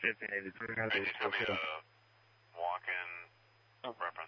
1583. Can you tell me the walk-in reference